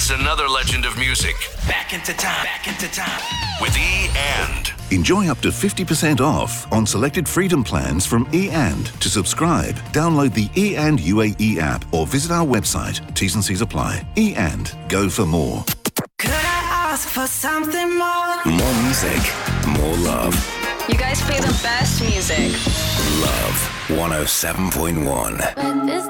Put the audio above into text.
It's another legend of music. Back into time. With E&. Enjoy up to 50% off on selected freedom plans from E&. To subscribe, download the E& UAE app or visit our website. T's and C's apply. E& go for more. Could I ask for something more? More music, more love. You guys play the best music. Love 107.1. But this